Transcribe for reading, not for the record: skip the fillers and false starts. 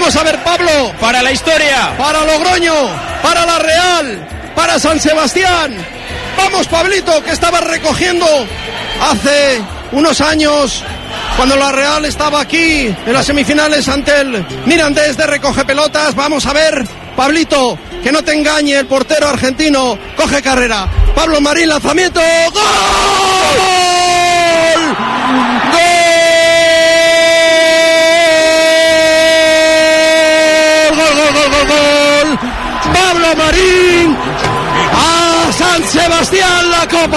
Vamos a ver, Pablo. Para la historia. Para Logroño. Para la Real. Para San Sebastián. Vamos, Pablito, que estaba recogiendo hace unos años, cuando la Real estaba aquí en las semifinales ante el Mirandés de recoge pelotas. Vamos a ver, Pablito, que no te engañe el portero argentino. Coge carrera. Pablo Marín, lanzamiento. ¡Gol! ¡Gol! Pablo Marín, a San Sebastián la copa.